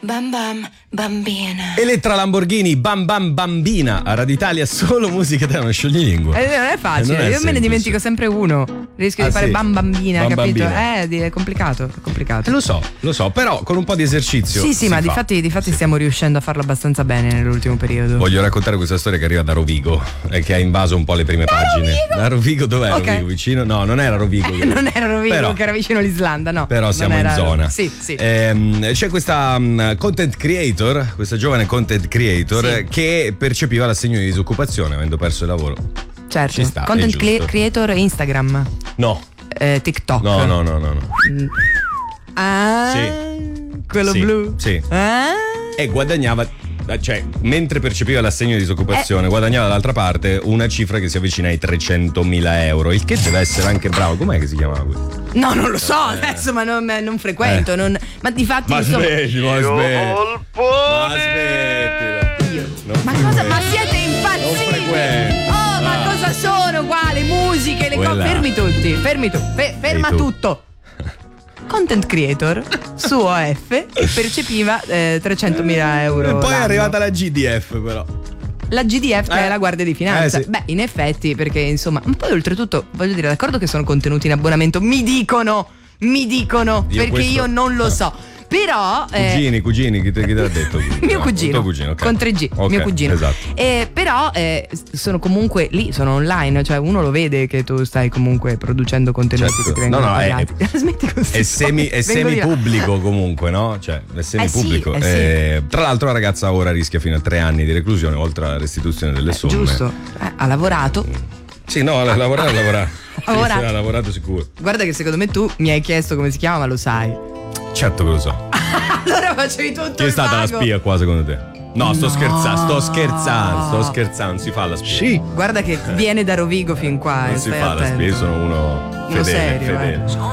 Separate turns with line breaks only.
Bam bam bambina.
Elettra Lamborghini, Bam Bam Bambina. A Radio Italia solo musica da non scioglimingua.
Non è facile, io me ne dimentico sempre uno. Rischio di fare bam bambina,
bam
capito?
bambina.
È complicato, è complicato.
Lo so, però con un po' di esercizio.
Sì, ma difatti stiamo riuscendo a farlo abbastanza bene nell'ultimo periodo.
Voglio raccontare questa storia che arriva da Rovigo e che ha invaso un po' le prime pagine. Da Rovigo dov'è?
Ok.
Rovigo vicino? No, non era Rovigo.
Non era Rovigo,
Però-
che era vicino all'Islanda, no.
Però siamo in zona.
Sì.
C'è questa content creator, questa giovane content creator
Sì.
che percepiva l'assegno di disoccupazione avendo perso il lavoro.
Certo.
Ci sta, è
Content
giusto.
creator Instagram,
No.
TikTok.
No.
Ah,
Sì.
quello
Sì,
blu.
sì.
Ah.
E guadagnava, cioè mentre percepiva l'assegno di disoccupazione guadagnava dall'altra parte una cifra che si avvicina ai 300.000 euro, il che deve essere anche bravo. Com'è che si chiamava questo?
No, non lo so adesso, ma non frequento. Ma di fatti insomma.
smettila.
Ma cosa? Ma siete impazziti?
Non frequento.
Oh, ma cosa sono qua? Le musiche, le cose.
Quella-
Fermi tutti, ferma
tu.
tutto. Content creator su OF percepiva 300.000 euro.
E poi è
l'anno.
arrivata la GDF però.
La GDF, che è la Guardia di Finanza.
Sì.
Beh, in effetti, perché insomma, ma poi oltretutto, voglio dire, d'accordo che sono contenuti in abbonamento, mi dicono,
Io
perché
questo-
io non lo so. Però
Cugini, chi te l'ha detto?
mio cugino,
Tuo cugino, ok.
con 3G,
Ok,
mio cugino.
Esatto.
Però sono comunque lì, sono online, cioè uno lo vede che tu stai comunque producendo contenuti
Certo.
che ti vengono
No,
pagati. Smetti così.
È semi pubblico comunque, no? Cioè, è semi pubblico.
sì.
Tra l'altro la ragazza ora rischia fino a 3 anni di reclusione, oltre alla restituzione delle somme.
Giusto, ha lavorato.
Sì, no, ha lavorato.
Lavorato.
Sì, ha lavorato sicuro.
Guarda che secondo me tu mi hai chiesto come si chiama, ma lo sai.
Certo che lo so.
Allora facevi tutto
Chi è
il
stata la
vago.
spia qua secondo te? No, sto scherzando, non si fa la spia.
Sì.
Guarda che viene da Rovigo fin qua.
Non si
stai
fa la
attento.
spia, io sono uno
Uno
fedele,
serio,
fedele.